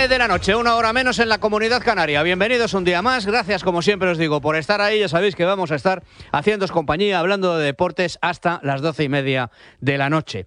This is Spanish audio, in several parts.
9 de la noche, 1 hora menos en la Comunidad Canaria. Bienvenidos un día más. Gracias, como siempre os digo, por estar ahí. Ya sabéis que vamos a estar haciéndoos compañía, hablando de deportes hasta las 12:30 de la noche.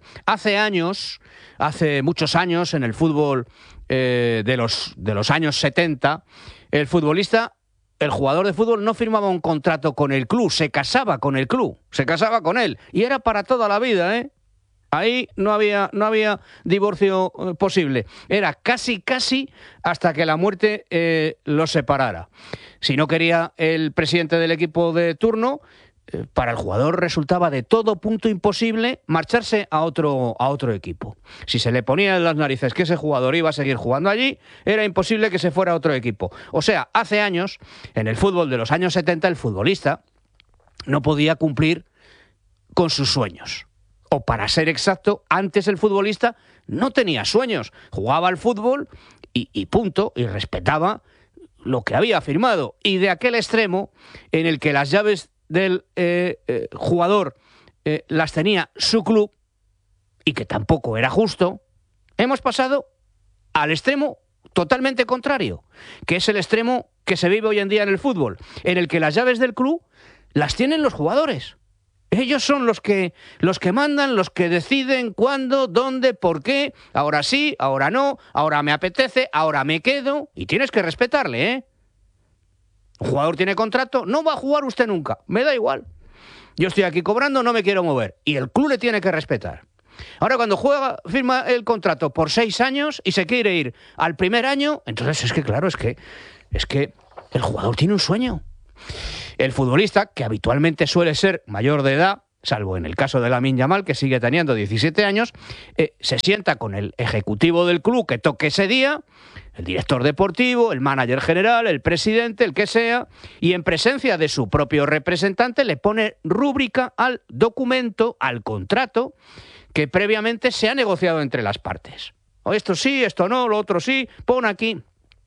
Hace muchos años, en el fútbol de los años 70, el jugador de fútbol no firmaba un contrato con el club, se casaba con el club, se casaba con él. Y era para toda la vida, ¿eh? Ahí no había divorcio posible. Era casi hasta que la muerte los separara. Si no quería el presidente del equipo de turno, para el jugador resultaba de todo punto imposible marcharse a otro equipo. Si se le ponía en las narices que ese jugador iba a seguir jugando allí, era imposible que se fuera a otro equipo. O sea, hace años, en el fútbol de los años 70, el futbolista no podía cumplir con sus sueños. O para ser exacto, antes el futbolista no tenía sueños. Jugaba al fútbol y punto, y respetaba lo que había firmado. Y de aquel extremo en el que las llaves del jugador las tenía su club, y que tampoco era justo, hemos pasado al extremo totalmente contrario, que es el extremo que se vive hoy en día en el fútbol, en el que las llaves del club las tienen los jugadores. Ellos son los que mandan, los que deciden cuándo, dónde, por qué, ahora sí, ahora no, ahora me apetece, ahora me quedo, y tienes que respetarle, ¿eh? Un jugador tiene contrato, no va a jugar usted nunca, me da igual. Yo estoy aquí cobrando, no me quiero mover, y el club le tiene que respetar. Ahora, cuando firma el contrato por 6 años y se quiere ir al primer año, entonces es que el jugador tiene un sueño. El futbolista, que habitualmente suele ser mayor de edad, salvo en el caso de Lamine Yamal, que sigue teniendo 17 años, se sienta con el ejecutivo del club que toque ese día, el director deportivo, el manager general, el presidente, el que sea, y en presencia de su propio representante le pone rúbrica al documento, al contrato, que previamente se ha negociado entre las partes. O esto sí, esto no, lo otro sí, pon aquí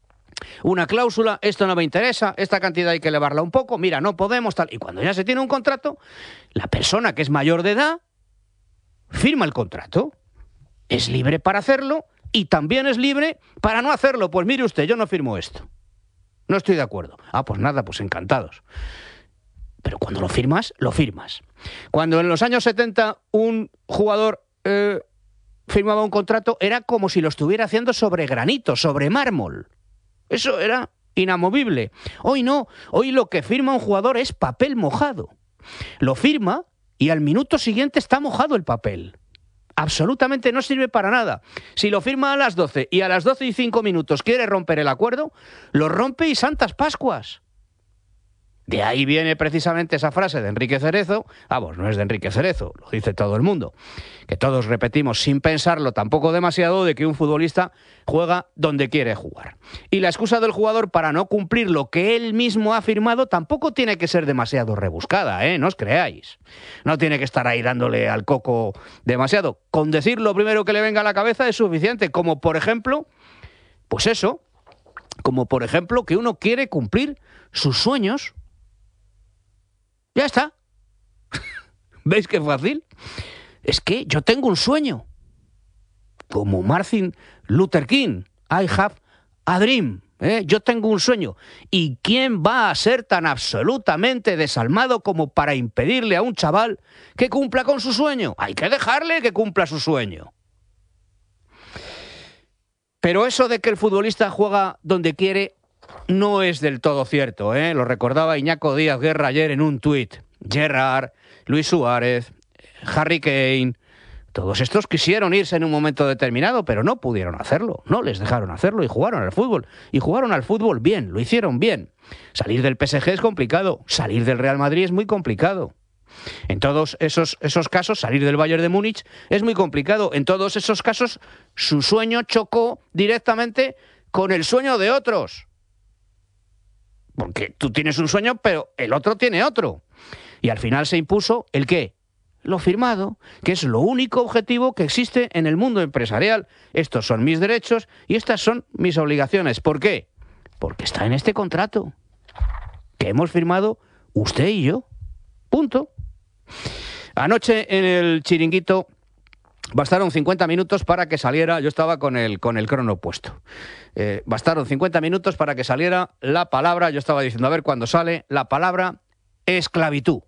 una cláusula, esto no me interesa, esta cantidad hay que elevarla un poco, mira, no podemos, tal. Y cuando ya se tiene un contrato, la persona que es mayor de edad firma el contrato. Es libre para hacerlo y también es libre para no hacerlo. Pues mire usted, yo no firmo esto. No estoy de acuerdo. Ah, pues nada, pues encantados. Pero cuando lo firmas, lo firmas. Cuando en los años 70 un jugador firmaba un contrato, era como si lo estuviera haciendo sobre granito, sobre mármol. Eso era inamovible. Hoy no, hoy lo que firma un jugador es papel mojado. Lo firma y al minuto siguiente está mojado el papel. Absolutamente no sirve para nada. Si lo firma a las 12 y a las 12:05 quiere romper el acuerdo, lo rompe y santas Pascuas. De ahí viene precisamente esa frase de Enrique Cerezo. No es de Enrique Cerezo, lo dice todo el mundo, que todos repetimos sin pensarlo tampoco demasiado, de que un futbolista juega donde quiere jugar. Y la excusa del jugador para no cumplir lo que él mismo ha firmado tampoco tiene que ser demasiado rebuscada, ¿eh? No os creáis. No tiene que estar ahí dándole al coco demasiado. Con decir lo primero que le venga a la cabeza es suficiente, como por ejemplo, que uno quiere cumplir sus sueños. Ya está. ¿Veis qué fácil? Es que yo tengo un sueño. Como Martin Luther King. I have a dream. Yo tengo un sueño. ¿Y quién va a ser tan absolutamente desalmado como para impedirle a un chaval que cumpla con su sueño? Hay que dejarle que cumpla su sueño. Pero eso de que el futbolista juega donde quiere no es del todo cierto, ¿eh? Lo recordaba Iñaco Díaz Guerra ayer en un tuit. Gerrard, Luis Suárez, Harry Kane, todos estos quisieron irse en un momento determinado, pero no pudieron hacerlo, no les dejaron hacerlo y jugaron al fútbol. Y jugaron al fútbol bien, lo hicieron bien. Salir del PSG es complicado, salir del Real Madrid es muy complicado. En todos esos casos, salir del Bayern de Múnich es muy complicado. En todos esos casos, su sueño chocó directamente con el sueño de otros. Porque tú tienes un sueño, pero el otro tiene otro. Y al final se impuso ¿el qué? Lo firmado, que es lo único objetivo que existe en el mundo empresarial. Estos son mis derechos y estas son mis obligaciones. ¿Por qué? Porque está en este contrato que hemos firmado usted y yo. Punto. Anoche en el Chiringuito Bastaron 50 minutos para que saliera, yo estaba con el crono puesto, bastaron 50 minutos para que saliera la palabra, yo estaba diciendo, a ver cuándo sale la palabra esclavitud.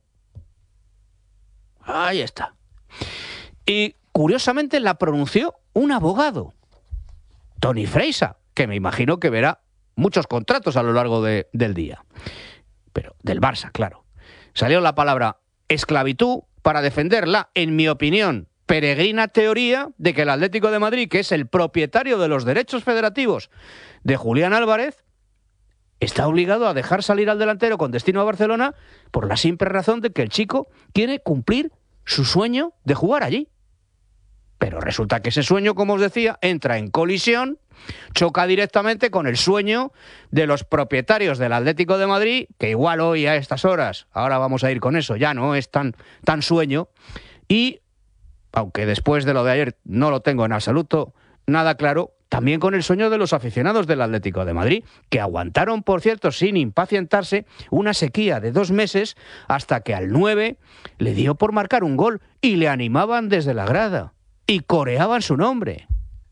Ahí está. Y curiosamente la pronunció un abogado, Tony Freisa, que me imagino que verá muchos contratos a lo largo del día. Pero del Barça, claro. Salió la palabra esclavitud para defenderla, en mi opinión, peregrina teoría de que el Atlético de Madrid, que es el propietario de los derechos federativos de Julián Álvarez, está obligado a dejar salir al delantero con destino a Barcelona por la simple razón de que el chico quiere cumplir su sueño de jugar allí. Pero resulta que ese sueño, como os decía, entra en colisión, choca directamente con el sueño de los propietarios del Atlético de Madrid, que igual hoy a estas horas, ahora vamos a ir con eso, ya no es tan sueño, y aunque después de lo de ayer no lo tengo en absoluto nada claro, también con el sueño de los aficionados del Atlético de Madrid, que aguantaron, por cierto, sin impacientarse, una sequía de 2 meses hasta que al 9 le dio por marcar un gol y le animaban desde la grada y coreaban su nombre.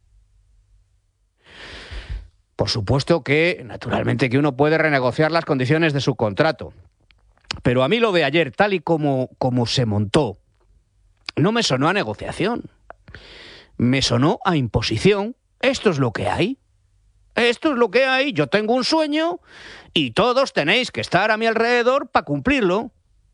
Por supuesto que, naturalmente, que uno puede renegociar las condiciones de su contrato, pero a mí lo de ayer, tal y como se montó, no me sonó a negociación, me sonó a imposición. Esto es lo que hay, esto es lo que hay, yo tengo un sueño y todos tenéis que estar a mi alrededor para cumplirlo.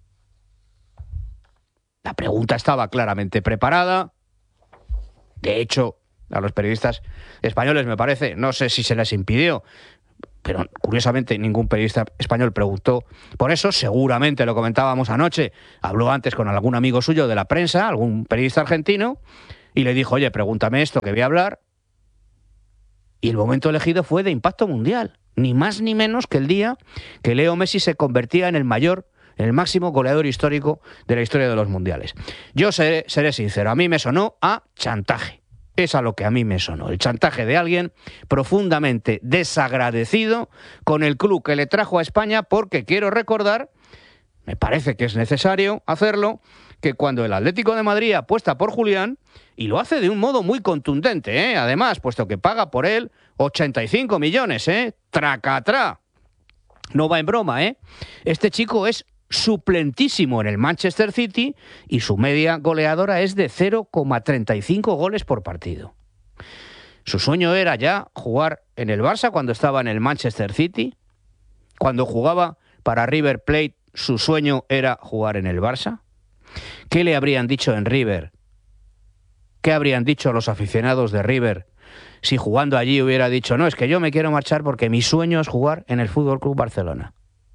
La pregunta estaba claramente preparada, de hecho, a los periodistas españoles me parece, no sé si se les impidió, pero curiosamente ningún periodista español preguntó por eso, seguramente lo comentábamos anoche, habló antes con algún amigo suyo de la prensa, algún periodista argentino, y le dijo, oye, pregúntame esto que voy a hablar, y el momento elegido fue de impacto mundial, ni más ni menos que el día que Leo Messi se convertía en el máximo goleador histórico de la historia de los mundiales. Yo seré sincero, a mí me sonó a chantaje. Es a lo que a mí me sonó, el chantaje de alguien profundamente desagradecido con el club que le trajo a España, porque quiero recordar, me parece que es necesario hacerlo, que cuando el Atlético de Madrid apuesta por Julián, y lo hace de un modo muy contundente, además, puesto que paga por él 85 millones, tracatrá, no va en broma, este chico es suplentísimo en el Manchester City y su media goleadora es de 0,35 goles por partido. Su sueño era ya jugar en el Barça cuando estaba en el Manchester City. Cuando jugaba para River Plate, su sueño era jugar en el Barça. ¿Qué le habrían dicho en River? ¿Qué habrían dicho los aficionados de River si jugando allí hubiera dicho, no, es que yo me quiero marchar porque mi sueño es jugar en el Fútbol Club Barcelona?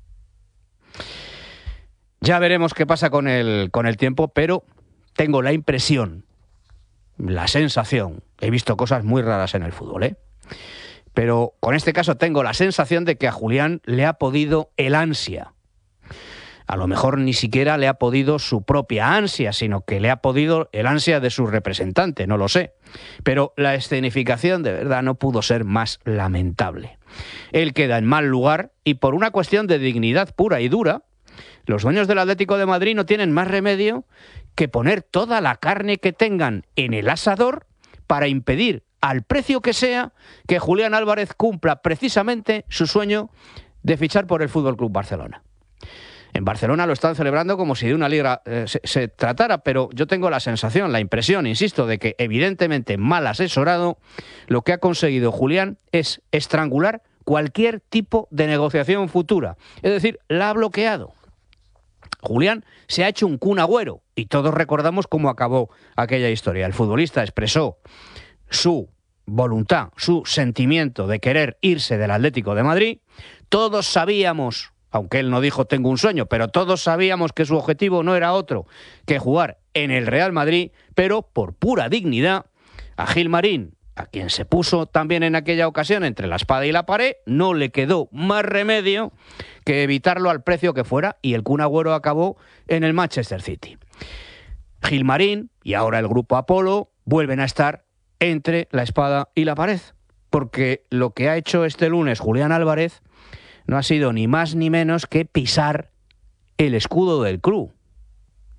Ya veremos qué pasa con el tiempo, pero tengo la impresión, la sensación, he visto cosas muy raras en el fútbol, pero con este caso tengo la sensación de que a Julián le ha podido el ansia. A lo mejor ni siquiera le ha podido su propia ansia, sino que le ha podido el ansia de su representante, no lo sé. Pero la escenificación de verdad no pudo ser más lamentable. Él queda en mal lugar y por una cuestión de dignidad pura y dura, los dueños del Atlético de Madrid no tienen más remedio que poner toda la carne que tengan en el asador para impedir, al precio que sea, que Julián Álvarez cumpla precisamente su sueño de fichar por el Fútbol Club Barcelona. En Barcelona lo están celebrando como si de una liga se tratara, pero yo tengo la sensación, la impresión, insisto, de que evidentemente mal asesorado, lo que ha conseguido Julián es estrangular cualquier tipo de negociación futura. Es decir, la ha bloqueado. Julián se ha hecho un Kun Agüero y todos recordamos cómo acabó aquella historia. El futbolista expresó su voluntad, su sentimiento de querer irse del Atlético de Madrid. Todos sabíamos, aunque él no dijo tengo un sueño, pero todos sabíamos que su objetivo no era otro que jugar en el Real Madrid, pero por pura dignidad, a Gilmarín, a quien se puso también en aquella ocasión entre la espada y la pared, no le quedó más remedio que evitarlo al precio que fuera, y el Kun Agüero acabó en el Manchester City. Gilmarín y ahora el grupo Apolo vuelven a estar entre la espada y la pared, porque lo que ha hecho este lunes Julián Álvarez no ha sido ni más ni menos que pisar el escudo del club.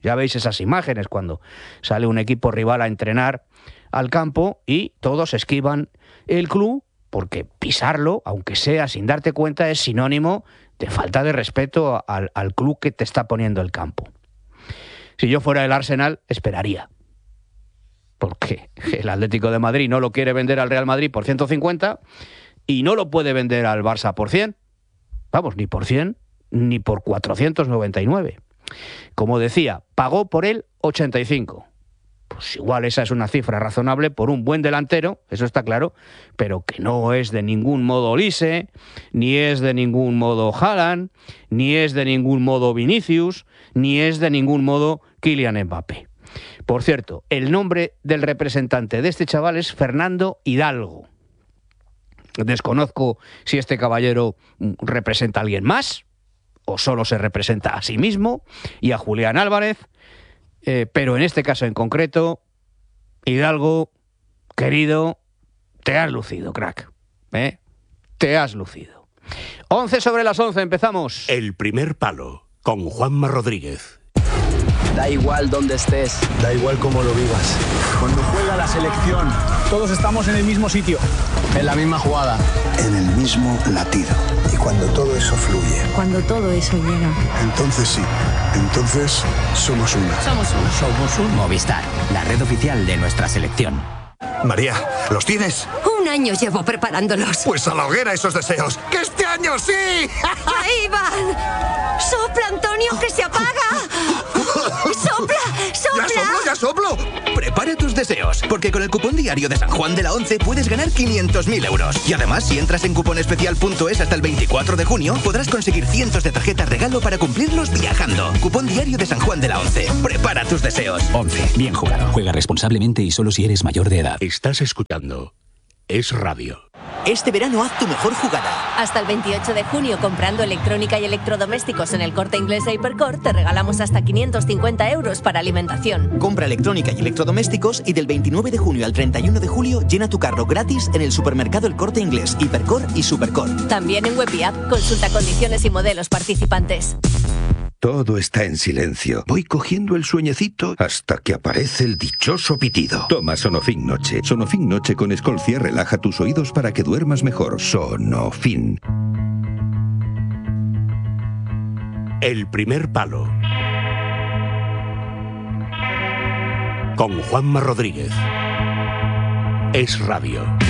Ya veis esas imágenes cuando sale un equipo rival a entrenar al campo y todos esquivan el club porque pisarlo, aunque sea sin darte cuenta, es sinónimo de falta de respeto al club que te está poniendo el campo. Si yo fuera el Arsenal, esperaría. Porque el Atlético de Madrid no lo quiere vender al Real Madrid por 150 y no lo puede vender al Barça por 100. Vamos, ni por 100 ni por 499. Como decía, pagó por él 85. Pues igual esa es una cifra razonable por un buen delantero, eso está claro, pero que no es de ningún modo Olise, ni es de ningún modo Haaland, ni es de ningún modo Vinicius, ni es de ningún modo Kylian Mbappé. Por cierto, el nombre del representante de este chaval es Fernando Hidalgo. Desconozco si este caballero representa a alguien más, o solo se representa a sí mismo y a Julián Álvarez, pero en este caso en concreto, Hidalgo, querido, te has lucido, crack. Te has lucido. 11 sobre las 11, empezamos. El primer palo, con Juanma Rodríguez. Da igual dónde estés. Da igual cómo lo vivas. Cuando juega la selección, todos estamos en el mismo sitio, en la misma jugada, en el mismo latido. Y cuando todo eso fluye. Cuando todo eso llega. Entonces sí. Entonces somos uno. Somos un Movistar, la red oficial de nuestra selección. María, ¿los tienes? Un año llevo preparándolos. Pues a la hoguera esos deseos. ¡Que este año sí! ¡Ahí van! ¡Sopla, Antonio, que se apaga! ¡Sopla! ¡Sopla! ¡Ya soplo! Prepara tus deseos, porque con el cupón diario de San Juan de la Once puedes ganar 500.000 euros. Y además, si entras en cuponespecial.es hasta el 24 de junio, podrás conseguir cientos de tarjetas regalo para cumplirlos viajando. Cupón diario de San Juan de la Once. Prepara tus deseos. 11. Bien jugado. Juega responsablemente y solo si eres mayor de edad. Estás escuchando Es Radio. Este verano haz tu mejor jugada. Hasta el 28 de junio, comprando electrónica y electrodomésticos en el Corte Inglés e Hipercor, te regalamos hasta 550 euros para alimentación. Compra electrónica y electrodomésticos y del 29 de junio al 31 de julio llena tu carro gratis en el supermercado El Corte Inglés, Hipercor y Supercor. También en web y app, consulta condiciones y modelos participantes. Todo está en silencio. Voy cogiendo el sueñecito hasta que aparece el dichoso pitido. Toma Sonofin Noche. Sonofin Noche con Escolcia relaja tus oídos para que duermas mejor. Sonofin. El primer palo, con Juanma Rodríguez. Es Radio.